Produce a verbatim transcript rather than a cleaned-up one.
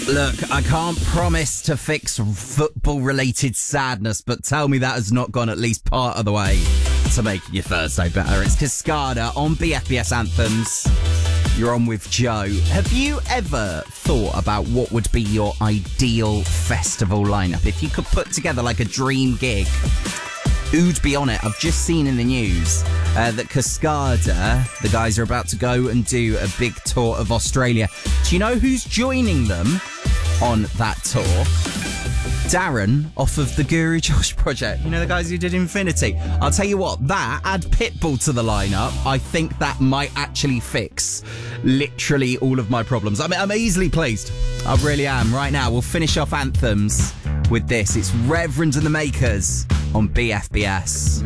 Look, I can't promise to fix football-related sadness, but tell me that has not gone at least part of the way to making your Thursday better. It's Cascada on B F B S Anthems. You're on with Joe. Have you ever thought about what would be your ideal festival lineup? If you could put together like a dream gig, who'd be on it? I've just seen in the news uh, that Cascada, the guys are about to go and do a big tour of Australia. Do you know who's joining them on that tour? Darren off of the Guru Josh project. You know the guys who did Infinity? I'll tell you what, that, add Pitbull to the lineup, I think that might actually fix literally all of my problems. I'm, I'm easily pleased. I really am. Right now, we'll finish off Anthems with this. It's Reverend and the Makers on B F B S.